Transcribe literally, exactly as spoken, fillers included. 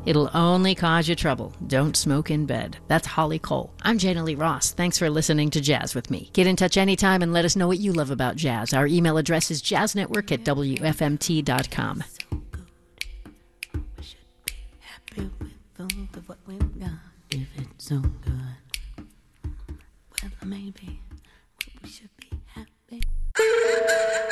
It'll only cause you trouble. Don't smoke in bed. That's Holly Cole. I'm Jana Lee Ross. Thanks for listening to Jazz with me. Get in touch anytime and let us know what you love about jazz. Our email address is jazznetwork at w f m t dot com. We should be happy with all of what we've got. If it's so good, well, maybe we should be happy.